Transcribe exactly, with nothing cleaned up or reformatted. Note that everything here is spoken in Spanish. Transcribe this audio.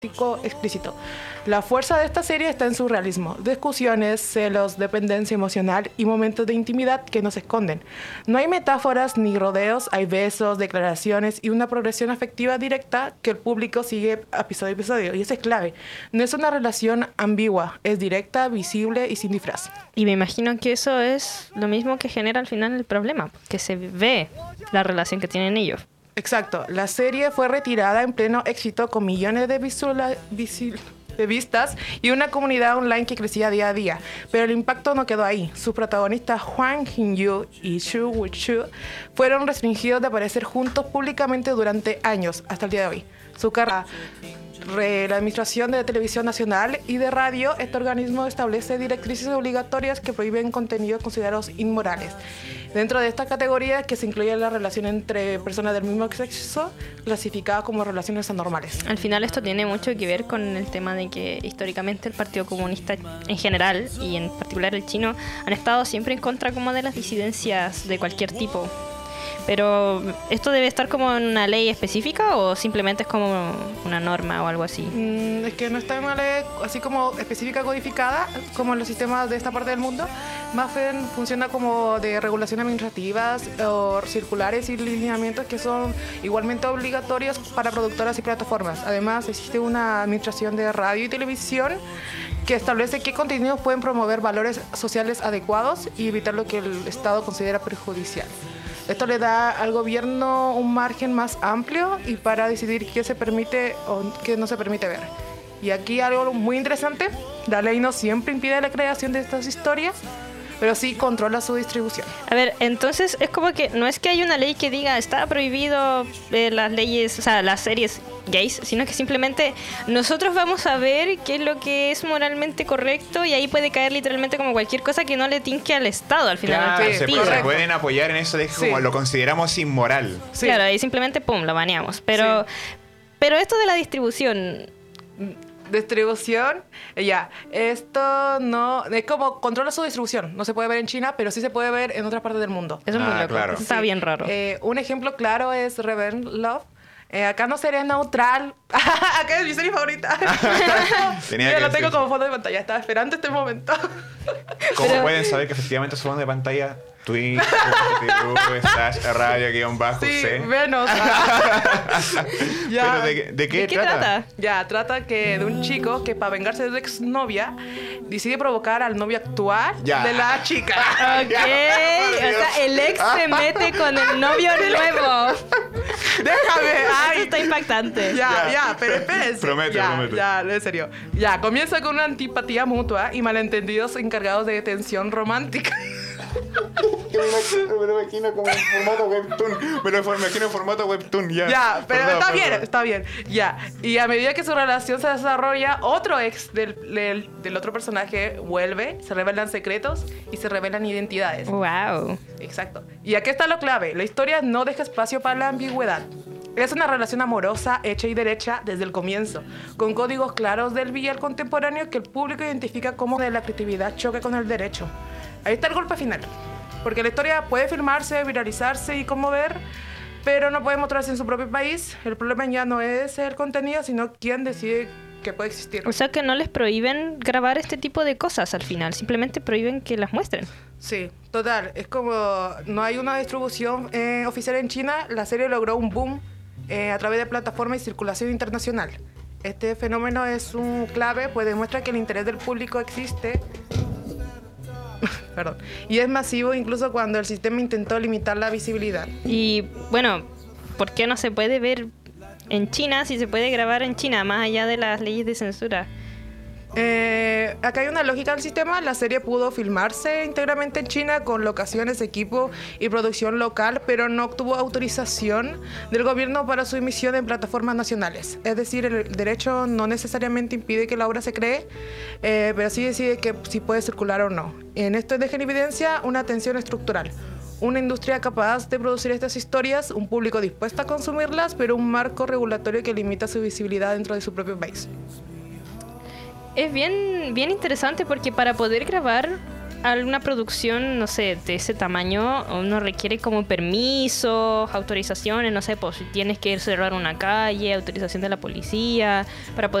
explícito. La fuerza de esta serie está en su realismo, discusiones, celos, dependencia emocional y momentos de intimidad que no se esconden. No hay metáforas ni rodeos, hay besos, declaraciones y una progresión afectiva directa que el público sigue episodio a episodio, y eso es clave. No es una relación ambigua, es directa, visible y sin disfraz. Y me imagino que eso es lo mismo que genera al final el problema, que se ve la relación que tienen ellos. Exacto. La serie fue retirada en pleno éxito con millones de, visual, visil, de vistas y una comunidad online que crecía día a día. Pero el impacto no quedó ahí. Sus protagonistas Hwang In-yu y Shu Woo-chu fueron restringidos de aparecer juntos públicamente durante años, hasta el día de hoy. Su carrera... La Administración de Televisión Nacional y de Radio, este organismo establece directrices obligatorias que prohíben contenidos considerados inmorales. Dentro de esta categoría que se incluye la relación entre personas del mismo sexo, clasificada como relaciones anormales. Al final esto tiene mucho que ver con el tema de que históricamente el Partido Comunista en general y en particular el chino han estado siempre en contra como de las disidencias de cualquier tipo. Pero, ¿esto debe estar como en una ley específica o simplemente es como una norma o algo así? Mm, es que no está en una ley así como específica codificada, como en los sistemas de esta parte del mundo. Más bien funciona como de regulaciones administrativas o circulares y lineamientos que son igualmente obligatorios para productoras y plataformas. Además, existe una administración de radio y televisión que establece qué contenidos pueden promover valores sociales adecuados y evitar lo que el Estado considera perjudicial. Esto le da al gobierno un margen más amplio y para decidir qué se permite o qué no se permite ver. Y aquí algo muy interesante, la ley no siempre impide la creación de estas historias, pero sí controla su distribución. A ver, entonces es como que no es que hay una ley que diga está prohibido eh, las leyes, o sea, las series gays, sino que simplemente nosotros vamos a ver qué es lo que es moralmente correcto y ahí puede caer literalmente como cualquier cosa que no le tinque al Estado al final. Claro, sí, se, pido. se pueden apoyar en eso de como sí. Lo consideramos inmoral. Sí. Claro, ahí simplemente pum, lo baneamos. Pero, sí. pero esto de la distribución... Distribución, ya, esto no, es como controla su distribución, no se puede ver en China, pero sí se puede ver en otras partes del mundo. Eso es muy ah, loco, claro. Está sí. bien raro. Eh, un ejemplo claro es Revenge Love. Eh, acá no sería neutral. Acá es mi serie favorita. Tenía Yo que lo tengo decir. como fondo de pantalla, estaba esperando este momento. ¿Cómo Pero... pueden saber que efectivamente su fondo de pantalla Twitch, slash radio guión bajo Sí, C? menos. ¿Pero de, de qué, ¿De qué trata? trata? Ya, trata que de un chico que para vengarse de su exnovia decide provocar al novio actual Ya. de la chica. Ok, Ya, o sea, el ex se mete con el novio nuevo. Déjame, ay. Esto está impactante. Ya, Ya. ya, pero espérense. Promete, ya, promete. Ya, en serio. Ya, comienza con una antipatía mutua y malentendidos encargados de tensión romántica. Me lo imagino como en formato webtoon. Me lo imagino en formato webtoon, ya. Ya, pero Perdón, está perdón. bien, está bien. Ya. Y a medida que su relación se desarrolla, otro ex del, del, del otro personaje vuelve, se revelan secretos y se revelan identidades. Wow. Exacto. Y aquí está lo clave. La historia no deja espacio para la ambigüedad. Es una relación amorosa, hecha y derecha desde el comienzo, con códigos claros del B L contemporáneo que el público identifica como de la creatividad choque con el derecho. Ahí está el golpe final. Porque la historia puede filmarse, viralizarse y conmover, pero no puede mostrarse en su propio país. El problema ya no es el contenido, sino quién decide que puede existir. O sea que no les prohíben grabar este tipo de cosas al final, simplemente prohíben que las muestren. Sí, total. Es como no hay una distribución eh, oficial en China, la serie logró un boom eh, a través de plataformas y circulación internacional. Este fenómeno es un clave, pues demuestra que el interés del público existe. Perdón. Y es masivo incluso cuando el sistema intentó limitar la visibilidad. Y bueno, ¿por qué no se puede ver en China si se puede grabar en China, más allá de las leyes de censura? Eh, acá hay una lógica del sistema. La serie pudo filmarse íntegramente en China con locaciones, equipo y producción local, pero no obtuvo autorización del gobierno para su emisión en plataformas nacionales. Es decir, el derecho no necesariamente impide que la obra se cree, eh, pero sí decide que si puede circular o no. En esto deja en evidencia una tensión estructural. Una industria capaz de producir estas historias, un público dispuesto a consumirlas, pero un marco regulatorio que limita su visibilidad dentro de su propio país. Es bien, bien interesante porque para poder grabar alguna producción, no sé, de ese tamaño, uno requiere como permisos, autorizaciones, no sé, pues si tienes que cerrar una calle, autorización de la policía, para poder